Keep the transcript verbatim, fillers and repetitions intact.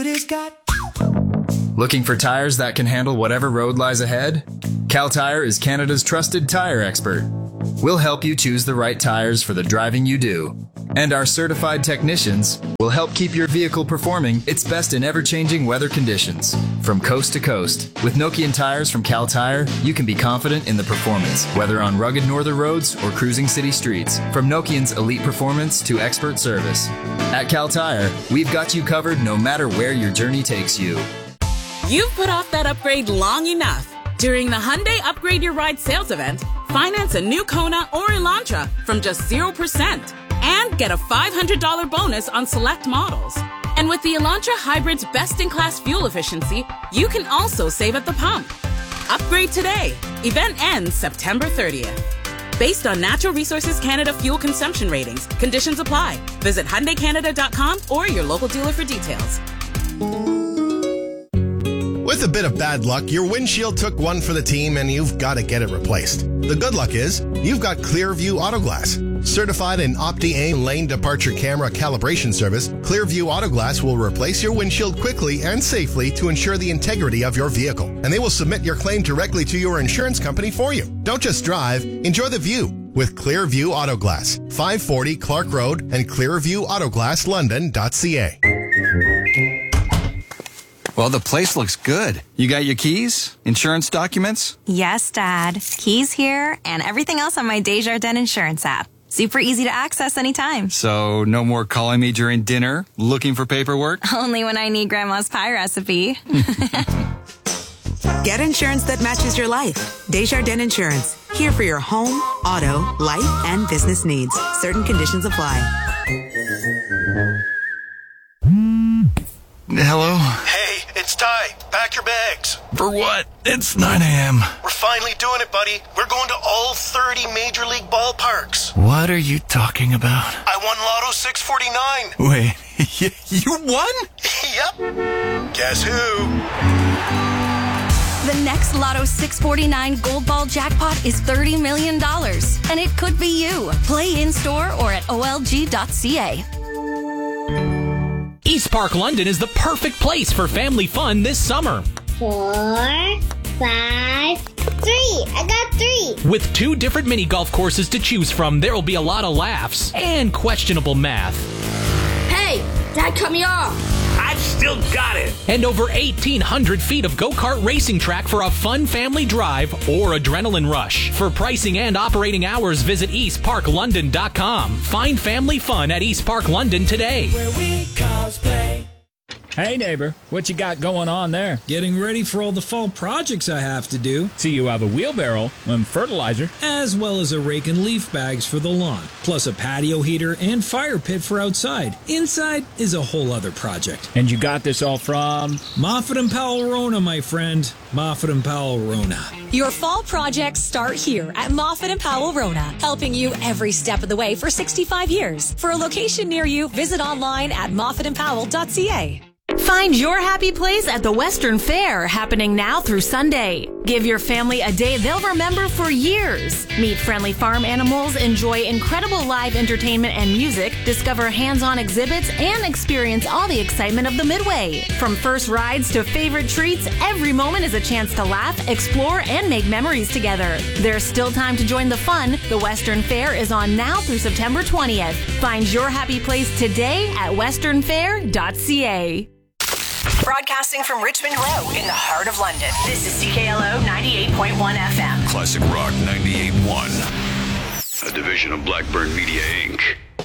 Looking for tires that can handle whatever road lies ahead? Cal Tire is Canada's trusted tire expert. We'll help you choose the right tires for the driving you do. And our certified technicians will help keep your vehicle performing its best in ever-changing weather conditions. From coast to coast, with Nokian tires from Cal Tire, you can be confident in the performance, whether on rugged northern roads or cruising city streets. From Nokian's elite performance to expert service. At Cal Tire, we've got you covered no matter where your journey takes you. You've put off that upgrade long enough. During the Hyundai Upgrade Your Ride sales event, finance a new Kona or Elantra from just zero percent and get a five hundred dollars bonus on select models. And with the Elantra Hybrid's best-in-class fuel efficiency, you can also save at the pump. Upgrade today. Event ends September thirtieth. Based on Natural Resources Canada fuel consumption ratings, conditions apply. Visit Hyundai Canada dot com or your local dealer for details. With a bit of bad luck, your windshield took one for the team and you've got to get it replaced. The good luck is, you've got Clearview Autoglass. Certified in Opti-A lane departure camera calibration service, Clearview Autoglass will replace your windshield quickly and safely to ensure the integrity of your vehicle. And they will submit your claim directly to your insurance company for you. Don't just drive, enjoy the view with Clearview Autoglass. five forty Clark Road and clearview autoglass london dot c a. Well, the place looks good. You got your keys? Insurance documents? Yes, Dad. Keys here and everything else on my Desjardins Insurance app. Super easy to access anytime. So, no more calling me during dinner, looking for paperwork? Only when I need Grandma's pie recipe. Get insurance that matches your life. Desjardins Insurance. Here for your home, auto, life, and business needs. Certain conditions apply. Hello? Hey, it's Ty. Pack your bags. For what? It's nine a.m. We're finally doing it, buddy. We're going to all thirty Major League ballparks. What are you talking about? I won Lotto six forty-nine. Wait, you won? Yep. Guess who? The next Lotto six forty-nine Gold Ball jackpot is thirty million dollars. And it could be you. Play in-store or at O L G dot C A. East Park London is the perfect place for family fun this summer. Four, five, three. I got three. With two different mini golf courses to choose from, there will be a lot of laughs and questionable math. Hey, Dad cut me off. I've still got it. And over eighteen hundred feet of go-kart racing track for a fun family drive or adrenaline rush. For pricing and operating hours, visit east park london dot com. Find family fun at East Park London today. Where we cosplay. Hey neighbor, what you got going on there? Getting ready for all the fall projects I have to do. See, you have a wheelbarrow and fertilizer. As well as a rake and leaf bags for the lawn. Plus a patio heater and fire pit for outside. Inside is a whole other project. And you got this all from? Moffat and Powell Rona, my friend. Moffat and Powell Rona. Your fall projects start here at Moffat and Powell Rona, helping you every step of the way for sixty-five years. For a location near you, visit online at moffat and powell dot c a. Find your happy place at the Western Fair, happening now through Sunday. Give your family a day they'll remember for years. Meet friendly farm animals, enjoy incredible live entertainment and music, discover hands-on exhibits, and experience all the excitement of the Midway. From first rides to favorite treats, every moment is a chance to laugh, explore, and make memories together. There's still time to join the fun. The Western Fair is on now through September twentieth. Find your happy place today at western fair dot c a. Broadcasting from Richmond Row in the heart of London. This is C K L O ninety-eight point one F M. Classic Rock ninety-eight point one. A division of Blackburn Media, Incorporated.